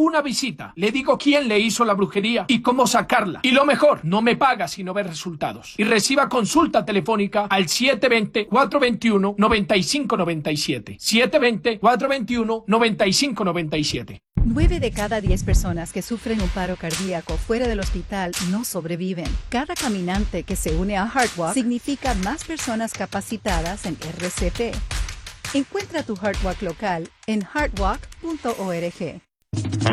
una visita. Le digo quién le hizo la brujería y cómo sacarla. Y lo mejor, no me paga si no ve resultados. Y reciba consulta telefónica al 720-421-9597. 720-421-9597. 9 de cada 10 personas que sufren un paro cardíaco fuera del hospital no sobreviven. Cada caminante que se une a HeartWalk significa más personas capacitadas en RCP. Encuentra tu HeartWalk local en heartwalk.org.